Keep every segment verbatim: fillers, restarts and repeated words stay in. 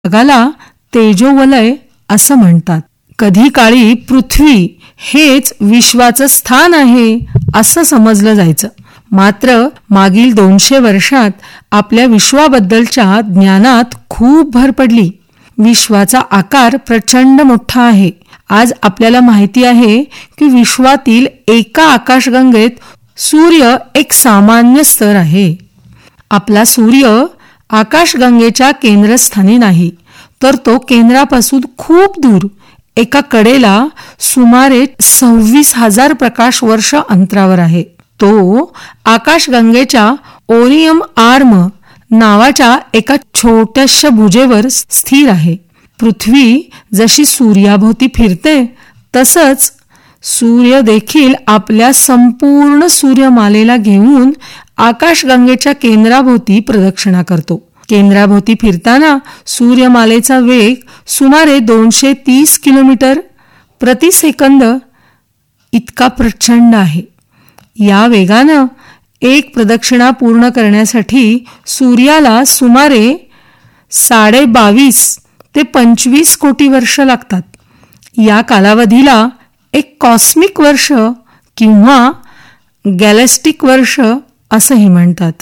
जगाला तेजोवलय असं म्हणतात. कधी काळी पृथ्वी हेच विश्वाचं स्थान आहे असं समजलं जायचं. मात्र मागील दोनशे वर्षात आपल्या विश्वाबद्दलच्या ज्ञानात खूप भर पडली. विश्वाचा आकार प्रचंड मोठा आहे. आज आपल्याला माहिती आहे की विश्वातील एका आकाशगंगेत सूर्य एक सामान्य स्तर आहे. आपला सूर्य आकाशगंगेच्या केंद्रस्थानी नाही, तर तो केंद्रापासून खूप दूर एका कडेला सुमारे सव्वीस हजार प्रकाश वर्ष अंतरावर आहे. तो आकाशगंगेच्या ओरियम आर्म नावाच्या एका छोट्याशा भुजेवर स्थिर आहे. पृथ्वी जशी सूर्याभोवती फिरते तसंच सूर्य देखील आपल्या संपूर्ण सूर्यमालेला घेऊन आकाशगंगेच्या केंद्राभोवती प्रदक्षिणा करतो. केंद्राभोवती फिरताना सूर्यमालेचा वेग सुमारे दोनशे तीस किलोमीटर प्रति सेकंद इतका प्रचंड आहे. या वेगानं एक प्रदक्षिणा पूर्ण करण्यासाठी सूर्याला सुमारे साडे बावीस ते पंचवीस कोटी वर्ष लागतात. या कालावधीला एक कॉस्मिक वर्ष किंवा गॅलेक्टिक वर्ष असंही म्हणतात.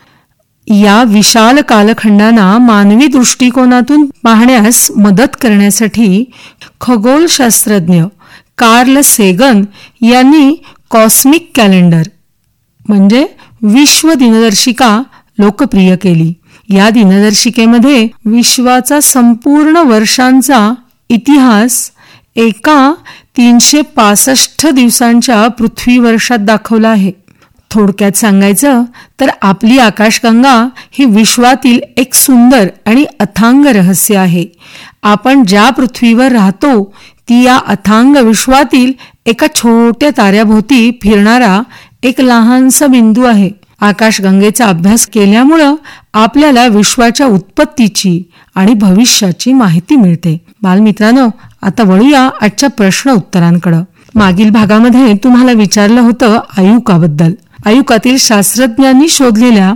या विशाल कालखंडांना मानवी दृष्टिकोनातून पाहण्यास मदत करण्यासाठी खगोलशास्त्रज्ञ कार्ल सेगन यांनी कॉस्मिक कॅलेंडर म्हणजे विश्व दिनदर्शिका लोकप्रिय केली. या दिनदर्शिकेमध्ये विश्वाचा संपूर्ण वर्षांचा इतिहास एका तीनशे पासष्ट दिवसांच्या पृथ्वी वर्षात दाखवला आहे. थोडक्यात सांगायचं तर आपली आकाशगंगा ही विश्वातील एक सुंदर आणि अथांग रहस्य आहे. आपण ज्या पृथ्वीवर राहतो ती या अथांग विश्वातील एका छोट्या ताऱ्याभोवती फिरणारा एक लहानसा बिंदू आहे. आकाशगंगेचा अभ्यास केल्यामुळं आपल्याला विश्वाच्या उत्पत्तीची आणि भविष्याची माहिती मिळते. बालमित्रांनो, आता वळूया आजच्या प्रश्न उत्तरांकडं. मागील भागामध्ये तुम्हाला विचारलं होतं आयुकाबद्दल. आयुकातील शास्त्रज्ञांनी शोधलेल्या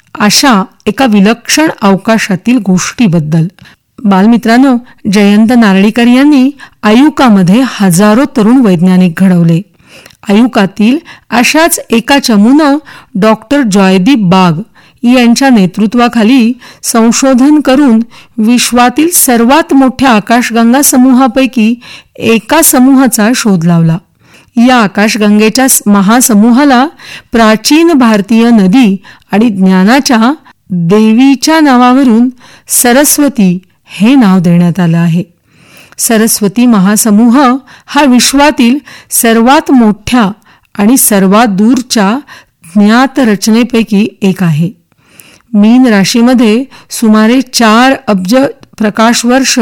अशा एका विलक्षण अवकाशातील गोष्टीबद्दल. बालमित्रांनो, जयंत नारळीकर यांनी आयुकामध्ये हजारो तरुण वैज्ञानिक घडवले. आयुकातील अशाच एका चमूनं डॉक्टर जॉयदीप बाग यांच्या नेतृत्वाखाली संशोधन करून विश्वातील सर्वात मोठ्या आकाशगंगा समूहापैकी एका समूहाचा शोध लावला. या आकाशगंगेच्या महासमूहाला प्राचीन भारतीय नदी आणि ज्ञानाच्या देवीच्या नावावरून सरस्वती हे नाव देण्यात आलं आहे. सरस्वती महासमूह हा विश्वातील सर्वात मोठ्या आणि सर्वात दूरच्या ज्ञात रचनेपैकी एक आहे. मीन राशीमध्ये सुमारे चार अब्ज प्रकाश वर्ष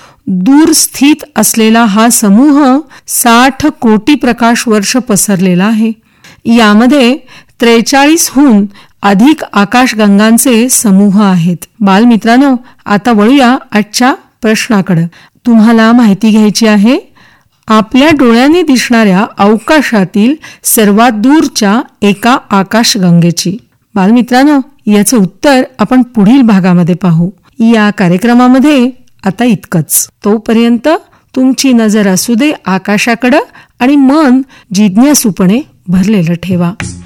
दूर स्थित असलेला हा समूह साठ कोटी प्रकाश वर्ष पसरलेला आहे. यामध्ये त्रेचाळीसहून अधिक आकाशगंगांचे समूह आहेत. बालमित्रांनो, आता वळूया आजच्या प्रश्नाकडे. तुम्हाला माहिती घ्यायची आहे आपल्या डोळ्यांनी दिसणाऱ्या अवकाशातील सर्वात दूरच्या एका आकाशगंगेची. बालमित्रांनो, याचं उत्तर आपण पुढील भागामध्ये पाहू. या कार्यक्रमामध्ये आता इतकंच. तोपर्यंत तुमची नजर असू दे आकाशाकडं आणि मन जिज्ञासूपणे भरलेलं ठेवा.